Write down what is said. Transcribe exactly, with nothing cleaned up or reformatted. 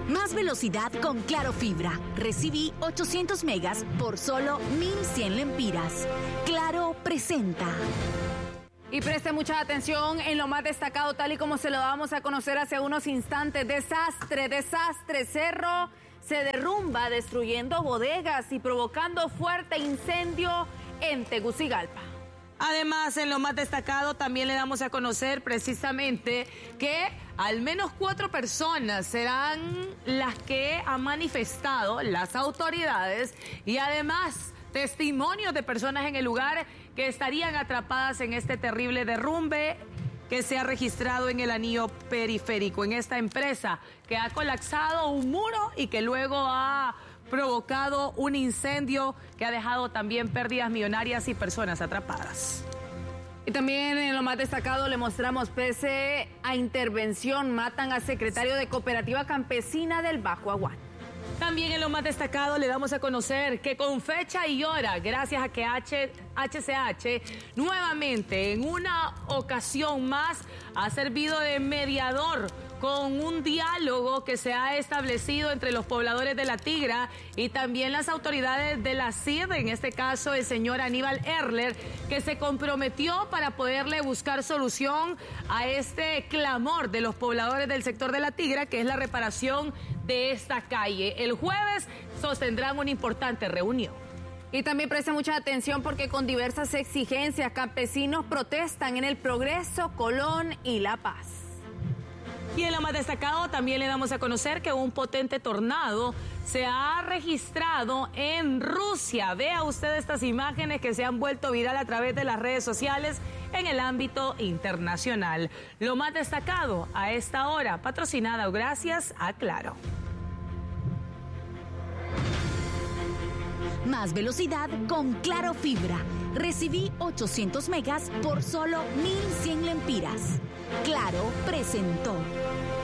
Más velocidad con Claro Fibra. Recibí ochocientos megas por solo mil cien lempiras. Claro presenta. Y preste mucha atención en lo más destacado, tal y como se lo damos a conocer hace unos instantes. Desastre, desastre. Cerro se derrumba destruyendo bodegas y provocando fuerte incendio en Tegucigalpa. Además, en lo más destacado también le damos a conocer precisamente que al menos cuatro personas serán las que han manifestado las autoridades y además testimonios de personas en el lugar que estarían atrapadas en este terrible derrumbe que se ha registrado en el anillo periférico, en esta empresa que ha colapsado un muro y que luego ha provocado un incendio que ha dejado también pérdidas millonarias y personas atrapadas. Y también en lo más destacado le mostramos, pese a intervención, matan al secretario de Cooperativa Campesina del Bajo Aguán. También en lo más destacado le damos a conocer que con fecha y hora, gracias a que H C H nuevamente en una ocasión más ha servido de mediador con un diálogo que se ha establecido entre los pobladores de La Tigra y también las autoridades de la C I D, en este caso el señor Aníbal Erler, que se comprometió para poderle buscar solución a este clamor de los pobladores del sector de La Tigra, que es la reparación de esta calle. El jueves sostendrán una importante reunión. Y también preste mucha atención porque con diversas exigencias campesinos protestan en El Progreso, Colón y La Paz. Y en lo más destacado también le damos a conocer que un potente tornado se ha registrado en Rusia. Vea usted estas imágenes que se han vuelto viral a través de las redes sociales en el ámbito internacional. Lo más destacado a esta hora, patrocinado gracias a Claro. Más velocidad con Claro Fibra. Recibí ochocientos megas por solo mil cien lempiras. Claro presentó.